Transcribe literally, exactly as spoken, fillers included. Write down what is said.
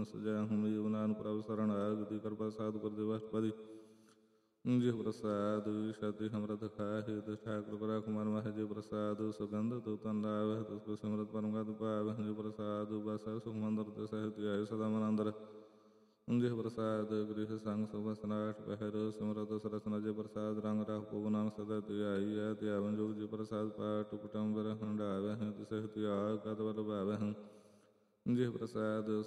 ਸਜਾ ਹੂੰ ਜੀਵ ਨਾਨਕ ਪ੍ਰਭ ਸਰਣ ਆਗ ਦੀ ਕਿਰਪਾ ਸਾਧ ਗੁਰਦੇਵ ਅਸ਼ਟਪਦੀ ਜਿਹ ਪ੍ਰਸਾਦ ਸ਼ਾਦੀ ਹਮਰਤ ਖਾਹਿ ਤਿਸ ਠਾਕੁਰ ਕਰਾ ਕੁਮਾਰ ਮਹਿ ਜਿਹ ਪ੍ਰਸਾਦ ਸੁਗੰਧ ਤੂ ਤਨ ਲਾਵਹਿ ਤਿਸ ਕੋ ਸਿਮਰਤ ਪਰਮ ਗਤ ਪਾਵਹਿ ਜਿਹ ਪ੍ਰਸਾਦ ਬਸੈ ਸੁਖ ਮੰਦਰ ਤੇ ਸਹਿਤ ਆਇ ਸਦਾ ਮਨ ਅੰਦਰ ਜਿਹ ਪ੍ਰਸਾਦ ਗ੍ਰਹਿ ਸੰਗ ਸੁਭ ਸਨਾਟ ਪਹਿਰ ਸਿਮਰਤ ਸਰਸਨ ਜਿਹ ਪ੍ਰਸਾਦ ਰੰਗ ਰਾਹ ਪੂਬ ਨਾਮ ਸਦਾ ਧਿਆਈ ਹੈ ਧਿਆਵਨ ਜੋਗ ਜਿਹ ਪ੍ਰਸਾਦ ਪਾਟ ਕੁਟੰਬਰ ਹੰਡਾਵਹਿ ਤਿਸ ਸਹਿਤ ਆ ਕਤ ਬਲ ਭਾਵਹਿ ਜਿਹ ਪ੍ਰਸਾਦ